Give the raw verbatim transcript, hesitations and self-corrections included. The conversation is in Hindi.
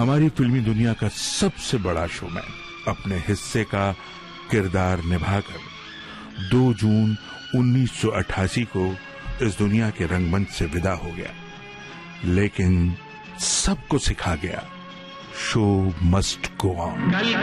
हमारी फिल्मी दुनिया का सबसे बड़ा शोमैन अपने हिस्से का किरदार निभाकर दो जून उन्नीस सौ अट्ठासी को इस दुनिया के रंगमंच से विदा हो गया, लेकिन सबको सिखा गया, शो मस्ट गो ऑन।